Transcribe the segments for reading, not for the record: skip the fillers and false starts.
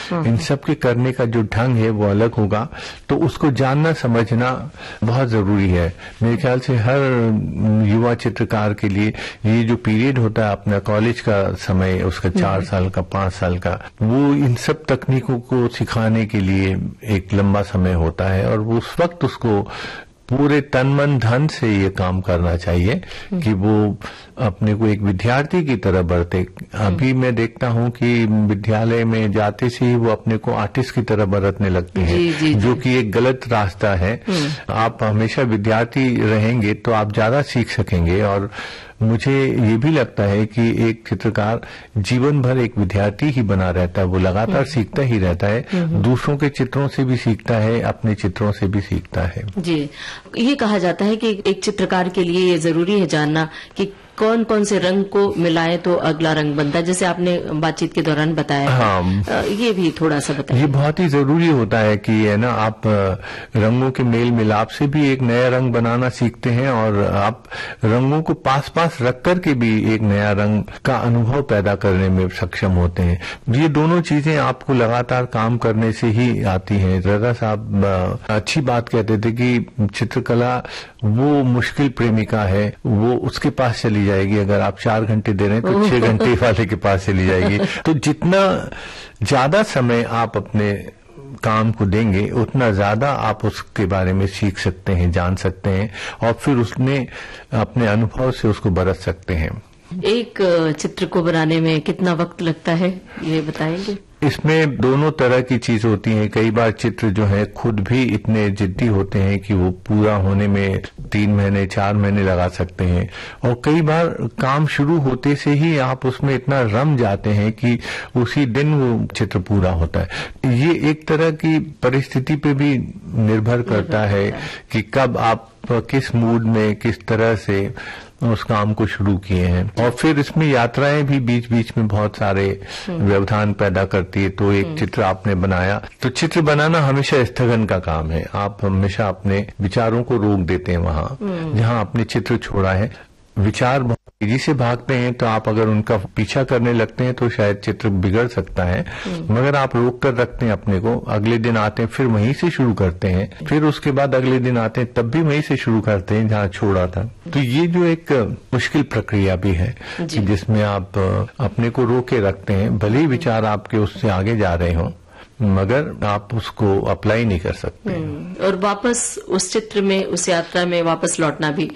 इन सब के करने का जो ढंग है वो अलग होगा, तो उसको जानना समझना बहुत जरूरी है। मेरे ख्याल से हर युवा चित्रकार के लिए ये जो पीरियड होता है अपना कॉलेज का समय, उसका 4 साल का 5 साल का, वो इन सब तकनीकों को सिखाने के लिए एक लंबा समय होता है और उस वक्त उसको पूरे तन मन धन से ये काम करना चाहिए कि वो अपने को एक विद्यार्थी की तरह बरते। अभी मैं देखता हूँ कि विद्यालय में जाते से ही वो अपने को आर्टिस्ट की तरह बरतने लगते हैं, जो कि एक गलत रास्ता है। आप हमेशा विद्यार्थी रहेंगे तो आप ज्यादा सीख सकेंगे और मुझे ये भी लगता है कि एक चित्रकार जीवन भर एक विद्यार्थी ही बना रहता है, वो लगातार सीखता ही रहता है, दूसरों के चित्रों से भी सीखता है, अपने चित्रों से भी सीखता है। जी, ये कहा जाता है कि एक चित्रकार के लिए ये जरूरी है जानना कि कौन कौन से रंग को मिलाए तो अगला रंग बनता है, जैसे आपने बातचीत के दौरान बताया। हाँ, ये भी थोड़ा सा बताइए। ये बहुत ही जरूरी होता है कि है ना, आप रंगों के मेल मिलाप से भी एक नया रंग बनाना सीखते हैं और आप रंगों को पास पास रख कर के भी एक नया रंग का अनुभव पैदा करने में सक्षम होते हैं। ये दोनों चीजें आपको लगातार काम करने से ही आती हैं। रजा साहब अच्छी बात कहते थे कि चित्रकला वो मुश्किल प्रेमिका है, वो उसके पास चली जाएगी। अगर आप 4 घंटे दे रहे हैं तो 6 घंटे वाले के पास चली जाएगी। तो जितना ज्यादा समय आप अपने काम को देंगे उतना ज्यादा आप उसके बारे में सीख सकते हैं, जान सकते हैं और फिर उसने अपने अनुभव से उसको बरत सकते हैं। एक चित्र को बनाने में कितना वक्त लगता है, ये बताएंगे? इसमें दोनों तरह की चीज होती है। कई बार चित्र जो है खुद भी इतने जिद्दी होते हैं कि वो पूरा होने में 3 महीने 4 महीने लगा सकते हैं और कई बार काम शुरू होते से ही आप उसमें इतना रम जाते हैं कि उसी दिन वो चित्र पूरा होता है। ये एक तरह की परिस्थिति पे भी निर्भर करता है कि कब आप किस मूड में किस तरह से उस काम को शुरू किए हैं और फिर इसमें यात्राएं भी बीच बीच में बहुत सारे व्यवधान पैदा करती है। तो एक चित्र आपने बनाया तो चित्र बनाना हमेशा स्थगन का काम है। आप हमेशा अपने विचारों को रोक देते हैं वहां जहां आपने चित्र छोड़ा है। विचार बहुत तेजी से भागते हैं तो आप अगर उनका पीछा करने लगते हैं तो शायद चित्र बिगड़ सकता है, मगर आप रोक कर रखते हैं अपने को, अगले दिन आते हैं फिर वहीं से शुरू करते हैं, फिर उसके बाद अगले दिन आते हैं तब भी वहीं से शुरू करते हैं जहां छोड़ा था। तो ये जो एक मुश्किल प्रक्रिया भी है कि जिसमें आप अपने को रोके रखते हैं, भले ही विचार आपके उससे आगे जा रहे हों मगर आप उसको अप्लाई नहीं कर सकते। और वापस उस चित्र में, उस यात्रा में वापस लौटना भी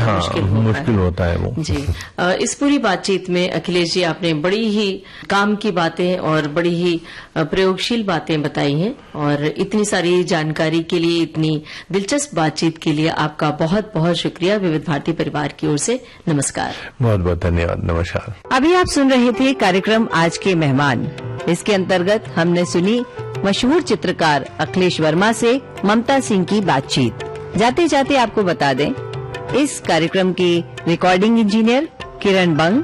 मुश्किल होता है वो। जी, इस पूरी बातचीत में अखिलेश जी आपने बड़ी ही काम की बातें और बड़ी ही प्रयोगशील बातें बताई हैं और इतनी सारी जानकारी के लिए, इतनी दिलचस्प बातचीत के लिए आपका बहुत बहुत शुक्रिया। विविध भारती परिवार की ओर से नमस्कार। बहुत बहुत धन्यवाद। नमस्कार। अभी आप सुन रहे थे कार्यक्रम आज के मेहमान। इसके अंतर्गत हमने सुनी मशहूर चित्रकार अखिलेश वर्मा से ममता सिंह की बातचीत। जाते जाते आपको बता दें, इस कार्यक्रम की रिकॉर्डिंग इंजीनियर किरण बंग,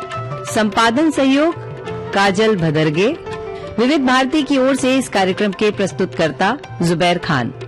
संपादन सहयोग काजल भदरगे, विविध भारती की ओर से इस कार्यक्रम के प्रस्तुतकर्ता जुबैर खान।